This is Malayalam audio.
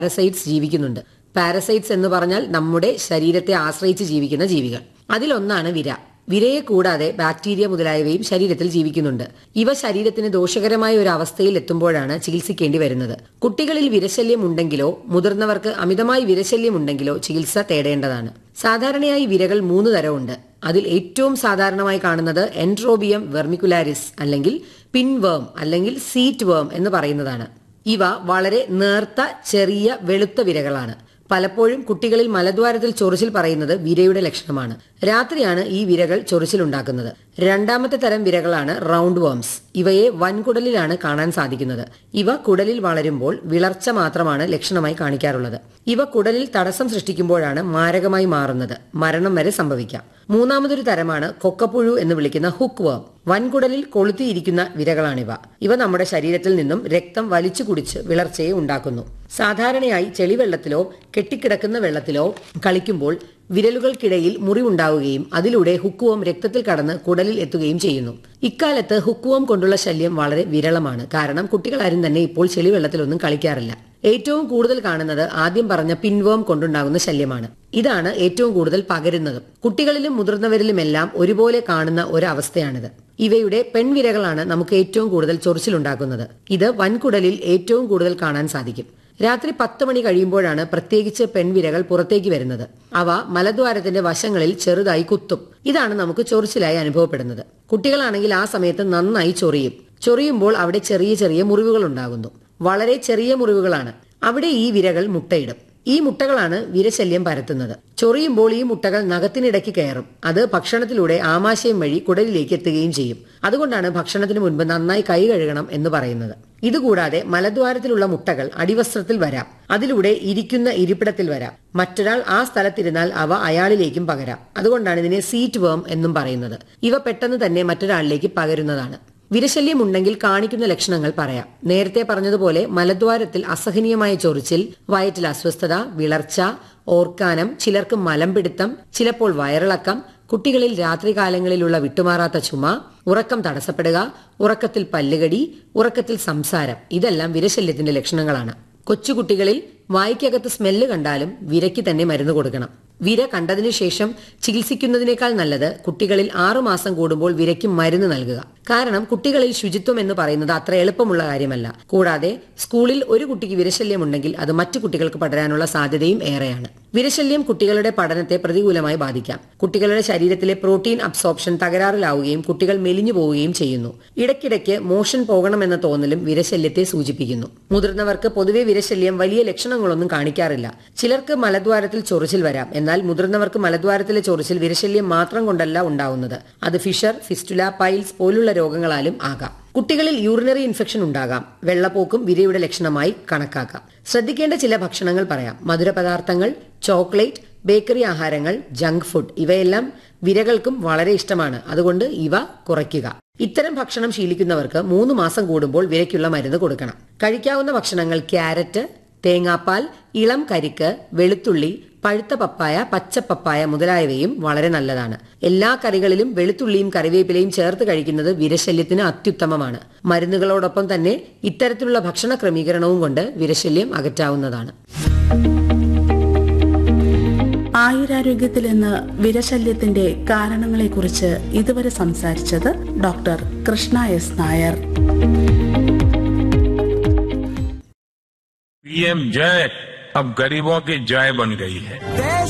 പാരസൈറ്റ്സ് ജീവിക്കുന്നുണ്ട്. പാരസൈറ്റ്സ് എന്ന് പറഞ്ഞാൽ നമ്മുടെ ശരീരത്തെ ആശ്രയിച്ച് ജീവിക്കുന്ന ജീവികൾ. അതിലൊന്നാണ് വിര. വിരയെ കൂടാതെ ബാക്ടീരിയ മുതലായവയും ശരീരത്തിൽ ജീവിക്കുന്നുണ്ട്. ഇവ ശരീരത്തിന് ദോഷകരമായ ഒരു അവസ്ഥയിൽ എത്തുമ്പോഴാണ് ചികിത്സിക്കേണ്ടി വരുന്നത്. കുട്ടികളിൽ വിരശല്യം ഉണ്ടെങ്കിലോ മുതിർന്നവർക്ക് അമിതമായി വിരശല്യം ഉണ്ടെങ്കിലോ ചികിത്സ തേടേണ്ടതാണ്. സാധാരണയായി വിരകൾ 3 തരമുണ്ട്. അതിൽ ഏറ്റവും സാധാരണമായി കാണുന്നത് എൻട്രോബിയം വെർമിക്കുലാരിസ് അല്ലെങ്കിൽ പിൻവേം അല്ലെങ്കിൽ സീറ്റ് വേം എന്ന് പറയുന്നതാണ്. ഇവ വളരെ നേർത്ത ചെറിയ വെളുത്ത വിരകളാണ്. പലപ്പോഴും കുട്ടികളിൽ മലദ്വാരത്തിൽ ചൊറിച്ചിൽ പറയുന്നത് വിരയുടെ ലക്ഷണമാണ്. രാത്രിയാണ് ഈ വിരകൾ ചൊറിച്ചിലുണ്ടാക്കുന്നത്. രണ്ടാമത്തെ തരം വിരകളാണ് റൗണ്ട് വേംസ്. ഇവയെ വൻകുടലിലാണ് കാണാൻ സാധിക്കുന്നത്. ഇവ കുടലിൽ വളരുമ്പോൾ വിളർച്ച മാത്രമാണ് ലക്ഷണമായി കാണിക്കാറുള്ളത്. ഇവ കുടലിൽ തടസ്സം സൃഷ്ടിക്കുമ്പോഴാണ് മാരകമായി മാറുന്നത്. മരണം വരെ സംഭവിക്കാം. മൂന്നാമതൊരു തരമാണ് കൊക്കപ്പുഴു എന്ന് വിളിക്കുന്ന ഹുക്ക് വേം. വൻകുടലിൽ കൊളുത്തിയിരിക്കുന്ന വിരകളാണിവ. ഇവ നമ്മുടെ ശരീരത്തിൽ നിന്നും രക്തം വലിച്ചു കുടിച്ച് വിളർച്ചയെ ഉണ്ടാക്കുന്നു. സാധാരണയായി ചെളിവെള്ളത്തിലോ കെട്ടിക്കിടക്കുന്ന വെള്ളത്തിലോ കളിക്കുമ്പോൾ വിരലുകൾക്കിടയിൽ മുറിവുണ്ടാവുകയും അതിലൂടെ ഹുക്കുവം രക്തത്തിൽ കടന്ന് കുടലിൽ എത്തുകയും ചെയ്യുന്നു. ഇക്കാലത്ത് ഹുക്കുവം കൊണ്ടുള്ള ശല്യം വളരെ വിരളമാണ്. കാരണം കുട്ടികളാരും തന്നെ ഇപ്പോൾ ചെളിവെള്ളത്തിലൊന്നും കളിക്കാറില്ല. ഏറ്റവും കൂടുതൽ കാണുന്നത് ആദ്യം പറഞ്ഞ പിൻവേം കൊണ്ടുണ്ടാകുന്ന ശല്യമാണ്. ഇതാണ് ഏറ്റവും കൂടുതൽ പകരുന്നതും. കുട്ടികളിലും മുതിർന്നവരിലുമെല്ലാം ഒരുപോലെ കാണുന്ന ഒരവസ്ഥയാണിത്. ഇവയുടെ പെൺവിരകളാണ് നമുക്ക് ഏറ്റവും കൂടുതൽ ചൊറിച്ചിലുണ്ടാക്കുന്നത്. ഇത് വൻകുടലിൽ ഏറ്റവും കൂടുതൽ കാണാൻ സാധിക്കും. രാത്രി 10 മണി കഴിയുമ്പോഴാണ് പ്രത്യേകിച്ച് പെൺവിരകൾ പുറത്തേക്ക് വരുന്നത്. അവ മലദ്വാരത്തിന്റെ വശങ്ങളിൽ ചെറുതായി കുത്തും. ഇതാണ് നമുക്ക് ചൊറിച്ചിലായി അനുഭവപ്പെടുന്നത്. കുട്ടികളാണെങ്കിൽ ആ സമയത്ത് നന്നായി ചൊറിയുമ്പോൾ അവിടെ ചെറിയ ചെറിയ മുറിവുകൾ ഉണ്ടാകുന്നു. വളരെ ചെറിയ മുറിവുകളാണ്. അവിടെ ഈ വിരകൾ മുട്ടയിടും. ഈ മുട്ടകളാണ് വിരശല്യം പരത്തുന്നത്. ചൊറിയുമ്പോൾ ഈ മുട്ടകൾ നഖത്തിനിടയ്ക്ക് കയറും. അത് ഭക്ഷണത്തിലൂടെ ആമാശയം വഴി കുടലിലേക്ക് എത്തുകയും ചെയ്യും. അതുകൊണ്ടാണ് ഭക്ഷണത്തിന് മുൻപ് നന്നായി കൈ കഴുകണം എന്ന് പറയുന്നത്. ഇതുകൂടാതെ മലദ്വാരത്തിലുള്ള മുട്ടകൾ അടിവസ്ത്രത്തിൽ വരാം. അതിലൂടെ ഇരിക്കുന്ന ഇരിപ്പിടത്തിൽ വരാം. മറ്റൊരാൾ ആ സ്ഥലത്തിരുന്നാൽ അവ അയാളിലേക്കും പകരാം. അതുകൊണ്ടാണ് ഇതിനെ സീറ്റ് വേം എന്നും പറയുന്നത്. ഇവ പെട്ടെന്ന് തന്നെ മറ്റൊരാളിലേക്ക് പകരുന്നതാണ്. വിരശല്യം ഉണ്ടെങ്കിൽ കാണിക്കുന്ന ലക്ഷണങ്ങൾ പറയാം. നേരത്തെ പറഞ്ഞതുപോലെ മലദ്വാരത്തിൽ അസഹനീയമായ ചൊറിച്ചിൽ, വയറ്റിൽ അസ്വസ്ഥത, വിളർച്ച, ഓർക്കാനം, ചിലർക്ക് മലംപിടുത്തം, ചിലപ്പോൾ വയറിളക്കം, കുട്ടികളിൽ രാത്രികാലങ്ങളിലുള്ള വിട്ടുമാറാത്ത ചുമ, ഉറക്കം തടസ്സപ്പെടുക, ഉറക്കത്തിൽ പല്ലുകടി, ഉറക്കത്തിൽ സംസാരം, ഇതെല്ലാം വിരശല്യത്തിന്റെ ലക്ഷണങ്ങളാണ്. കൊച്ചുകുട്ടികളിൽ വായ്ക്കകത്ത് സ്മെല്ല് കണ്ടാലും വിരയ്ക്ക് തന്നെ മരുന്ന് കൊടുക്കണം. വിര കണ്ടതിനു ശേഷം ചികിത്സിക്കുന്നതിനേക്കാൾ നല്ലത് കുട്ടികളിൽ 6 മാസം കൂടുമ്പോൾ വിരയ്ക്ക് മരുന്ന് നൽകുക. കാരണം കുട്ടികളിൽ ശുചിത്വം എന്ന് പറയുന്നത് അത്ര എളുപ്പമുള്ള കാര്യമല്ല. കൂടാതെ സ്കൂളിൽ ഒരു കുട്ടിക്ക് വിരശല്യമുണ്ടെങ്കിൽ അത് മറ്റു കുട്ടികൾക്ക് പടരാനുള്ള സാധ്യതയും ഏറെയാണ്. വിരശല്യം കുട്ടികളുടെ പഠനത്തെ പ്രതികൂലമായി ബാധിക്കാം. കുട്ടികളുടെ ശരീരത്തിലെ പ്രോട്ടീൻ അബ്സോർപ്ഷൻ തകരാറിലാവുകയും കുട്ടികൾ മെലിഞ്ഞു പോവുകയും ചെയ്യുന്നു. ഇടയ്ക്കിടയ്ക്ക് മോഷൻ പോകണമെന്ന തോന്നലും വിരശല്യത്തെ സൂചിപ്പിക്കുന്നു. മുതിർന്നവർക്ക് പൊതുവെ വിരശല്യം വലിയ ലക്ഷണങ്ങളൊന്നും കാണിക്കാറില്ല. ചിലർക്ക് മലദ്വാരത്തിൽ ചൊറിച്ചിൽ വരാം. എന്നാൽ മുതിർന്നവർക്ക് മലദ്വാരത്തിലെ ചൊറിച്ചിൽ വിരശല്യം മാത്രം കൊണ്ടല്ല ഉണ്ടാവുന്നത്. അത് ഫിഷർ, ഫിസ്റ്റുല, പൈൽസ് പോലുള്ള രോഗങ്ങളാലും ആകാം. കുട്ടികളിൽ യൂറിനറി ഇൻഫെക്ഷൻ ഉണ്ടാകാം. വെള്ളപ്പോക്കും വിരയുടെ ലക്ഷണമായി കണക്കാക്കാം. ശ്രദ്ധിക്കേണ്ട ചില ഭക്ഷണങ്ങൾ പറയാം. മധുരപദാർത്ഥങ്ങൾ, ചോക്ലേറ്റ്, ബേക്കറി ആഹാരങ്ങൾ, ജങ്ക് ഫുഡ് ഇവയെല്ലാം വിരകൾക്കും വളരെ ഇഷ്ടമാണ്. അതുകൊണ്ട് ഇവ കുറയ്ക്കുക. ഇത്തരം ഭക്ഷണം ശീലിക്കുന്നവർക്ക് 3 മാസം കൂടുമ്പോൾ വിരയ്ക്കുള്ള മരുന്ന് കൊടുക്കണം. കഴിക്കാവുന്ന ഭക്ഷണങ്ങൾ ക്യാരറ്റ്, തേങ്ങാപ്പാൽ, ഇളം കരിക്ക്, വെളുത്തുള്ളി, പഴുത്ത പപ്പായ, പച്ചപ്പപ്പായ മുതലായവയും വളരെ നല്ലതാണ്. എല്ലാ കറികളിലും വെളുത്തുള്ളിയും കറിവേപ്പിലയും ചേർത്ത് കഴിക്കുന്നത് വിരശല്യത്തിന് അത്യുത്തമമാണ്. മരുന്നുകളോടൊപ്പം തന്നെ ഇത്തരത്തിലുള്ള ഭക്ഷണ ക്രമീകരണവും കൊണ്ട് വിരശല്യം അകറ്റാവുന്നതാണ്. ആയുരാരോഗ്യത്തിൽ ഇന്ന് വിരശല്യത്തിന്റെ കാരണങ്ങളെക്കുറിച്ച് ഇതുവരെ സംസാരിച്ചത് doctor Krishna S Nair. PM जय अब गरीबों की जय बन गई है.